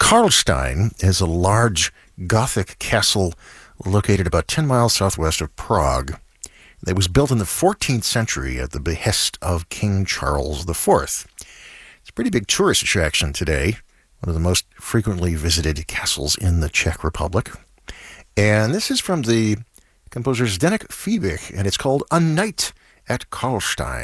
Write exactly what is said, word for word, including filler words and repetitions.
Karlstein is a large Gothic castle located about ten miles southwest of Prague. It was built in the fourteenth century at the behest of King Charles the Fourth. It's a pretty big tourist attraction today, one of the most frequently visited castles in the Czech Republic. And this is from the composer Zdeněk Fiebig, and it's called A Night at Karlstein.